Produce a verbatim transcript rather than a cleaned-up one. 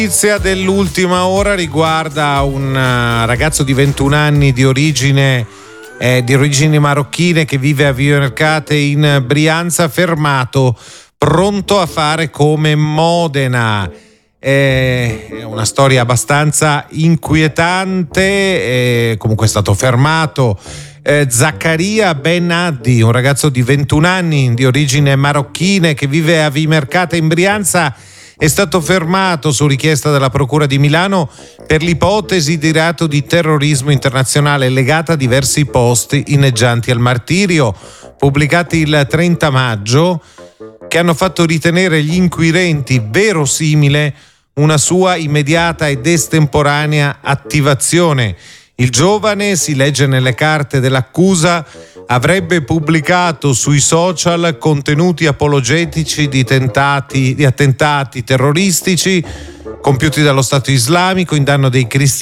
Notizia dell'ultima ora riguarda un ragazzo di ventuno anni di origine eh, di origini marocchine che vive a Vimercate in Brianza, fermato pronto a fare come Modena. È una storia abbastanza inquietante. Eh, comunque è stato fermato eh, Zaccaria Ben Addi, un ragazzo di ventuno anni di origine marocchine che vive a Vimercate in Brianza. È stato fermato su richiesta della Procura di Milano per l'ipotesi di reato di terrorismo internazionale legata a diversi post inneggianti al martirio, pubblicati il trenta maggio, che hanno fatto ritenere gli inquirenti verosimile una sua immediata ed estemporanea attivazione. Il giovane, si legge nelle carte dell'accusa, avrebbe pubblicato sui social contenuti apologetici di, tentati, di attentati terroristici compiuti dallo Stato Islamico in danno dei cristiani